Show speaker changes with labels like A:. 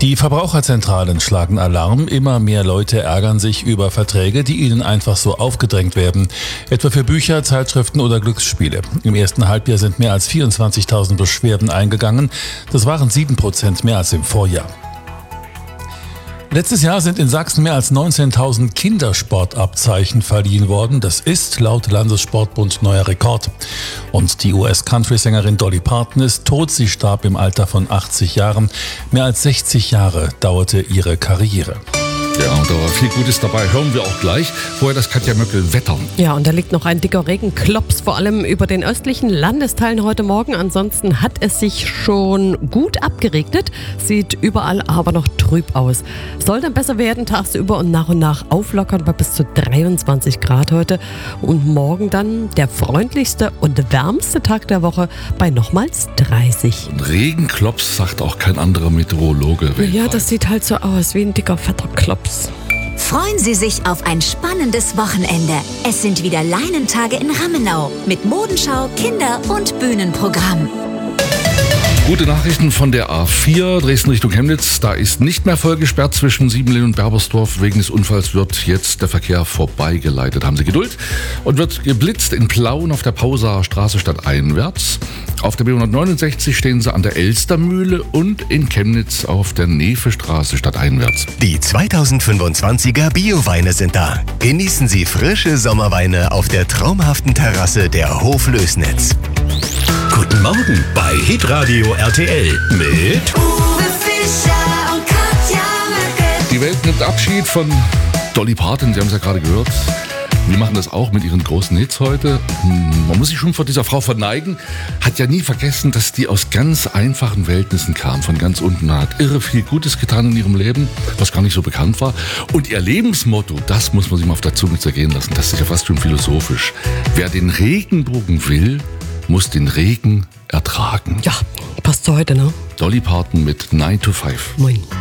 A: Die Verbraucherzentralen schlagen Alarm. Immer mehr Leute ärgern sich über Verträge, die ihnen einfach so aufgedrängt werden. Etwa für Bücher, Zeitschriften oder Glücksspiele. Im ersten Halbjahr sind mehr als 24.000 Beschwerden eingegangen. Das waren 7% mehr als im Vorjahr. Letztes Jahr sind in Sachsen mehr als 19.000 Kindersportabzeichen verliehen worden. Das ist laut Landessportbund neuer Rekord. Und die US-Country-Sängerin Dolly Parton ist tot. Sie starb im Alter von 80 Jahren. Mehr als 60 Jahre dauerte ihre Karriere.
B: Ja, und da war viel Gutes dabei. Hören wir auch gleich. Vorher das Katja Möckel Wetter.
C: Ja, und da liegt noch ein dicker Regenklops, vor allem über den östlichen Landesteilen heute Morgen. Ansonsten hat es sich schon gut abgeregnet, sieht überall aber noch trüb aus. Soll dann besser werden tagsüber und nach auflockern bei bis zu 23 Grad heute. Und morgen dann der freundlichste und wärmste Tag der Woche bei nochmals 30.
B: Und Regenklops sagt auch kein anderer Meteorologe.
C: Ja, das sieht halt so aus wie ein dicker, fetter Klops.
D: Freuen Sie sich auf ein spannendes Wochenende. Es sind wieder Leinentage in Rammenau mit Modenschau, Kinder- und Bühnenprogramm.
B: Gute Nachrichten von der A4 Dresden Richtung Chemnitz. Da ist nicht mehr vollgesperrt zwischen Siebenlehn und Berbersdorf. Wegen des Unfalls wird jetzt der Verkehr vorbeigeleitet. Haben Sie Geduld. Und wird geblitzt in Plauen auf der Pausaer Straße stadteinwärts. Auf der B169 stehen Sie an der Elstermühle und in Chemnitz auf der Nevestraße stadteinwärts.
E: Die 2025er Bioweine sind da. Genießen Sie frische Sommerweine auf der traumhaften Terrasse der Hoflößnitz.
F: Guten Morgen bei Hitradio RTL mit
D: Uwe Fischer und Katja Möckel.
B: Die Welt nimmt Abschied von Dolly Parton. Sie haben es ja gerade gehört. Wir machen das auch mit ihren großen Hits heute. Man muss sich schon vor dieser Frau verneigen. Hat ja nie vergessen, dass die aus ganz einfachen Verhältnissen kam. Von ganz unten, hat irre viel Gutes getan in ihrem Leben, was gar nicht so bekannt war. Und ihr Lebensmotto, das muss man sich mal auf der Zunge zergehen lassen. Das ist ja fast schon philosophisch. Wer den Regenbogen will, muss den Regen ertragen.
C: Ja, passt zu heute, ne?
B: Dolly Parton mit 9 to 5.
C: Moin.